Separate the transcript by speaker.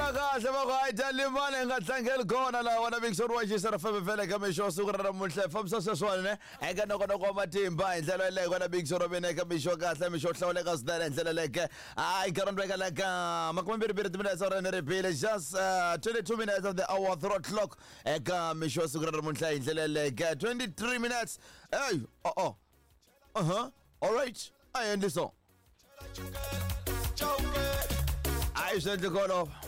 Speaker 1: kahle bakwayita limane ngatlangela khona la wana Big Soul wajisa FM vele kama show sukura namuhla famsa seswane ne eka noko matimba indlela le kwana Big Soul bene kama show kahle misho hlawuleka sidala indlela leke ay karondweka laka makumbi minutes or ne repeat just 22 minutes of the hour throat clock eka misho sukura namuhla indlela leke 23 minutes hey all right I end this song I said to go off